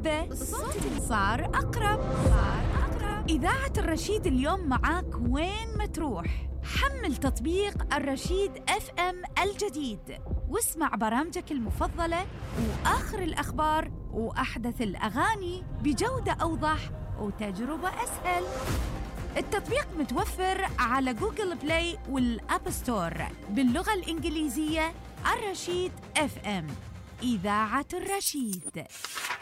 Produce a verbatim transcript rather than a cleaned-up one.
المحبة الصوت صار أقرب. صار أقرب. إذاعة الرشيد اليوم معاك وين ما تروح. حمل تطبيق الرشيد اف ام الجديد واسمع برامجك المفضلة وآخر الأخبار وأحدث الأغاني بجودة أوضح وتجربة أسهل. التطبيق متوفر على جوجل بلاي والأب ستور باللغة الإنجليزية. الرشيد اف ام، إذاعة الرشيد.